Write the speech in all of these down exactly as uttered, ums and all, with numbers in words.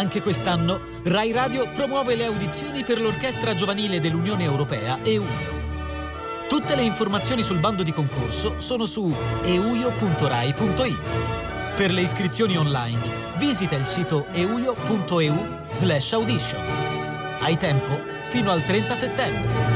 Anche quest'anno Rai Radio promuove le audizioni per l'Orchestra Giovanile dell'Unione Europea EUIO. Tutte le informazioni sul bando di concorso sono su euio punto rai punto it. Per le iscrizioni online visita il sito euio punto eu slash auditions. Hai tempo fino al trenta settembre.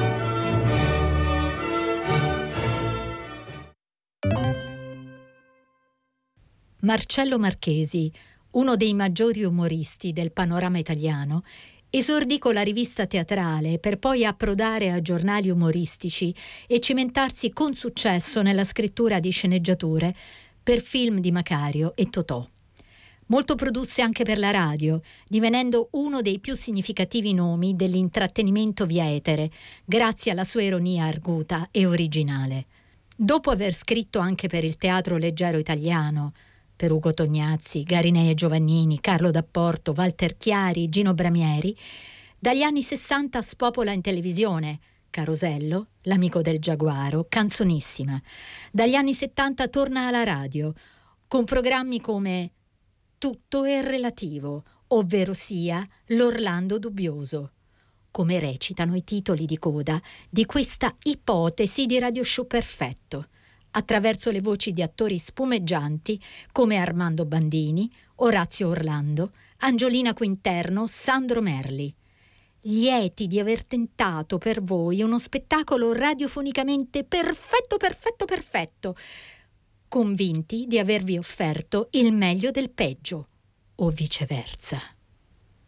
Marcello Marchesi, uno dei maggiori umoristi del panorama italiano, esordì con la rivista teatrale per poi approdare a giornali umoristici e cimentarsi con successo nella scrittura di sceneggiature per film di Macario e Totò. Molto produsse anche per la radio, divenendo uno dei più significativi nomi dell'intrattenimento via etere, grazie alla sua ironia arguta e originale. Dopo aver scritto anche per il teatro leggero italiano, per Ugo Tognazzi, Garinei e Giovannini, Carlo D'Apporto, Walter Chiari, Gino Bramieri, dagli anni sessanta spopola in televisione Carosello, L'amico del giaguaro, Canzonissima. Dagli anni settanta torna alla radio, con programmi come Tutto è relativo, ovvero sia L'Orlando dubbioso, come recitano i titoli di coda di questa ipotesi di radio show perfetto, attraverso le voci di attori spumeggianti come Armando Bandini, Orazio Orlando, Angiolina Quinterno, Sandro Merli. Lieti di aver tentato per voi uno spettacolo radiofonicamente perfetto, perfetto, perfetto, convinti di avervi offerto il meglio del peggio, o viceversa.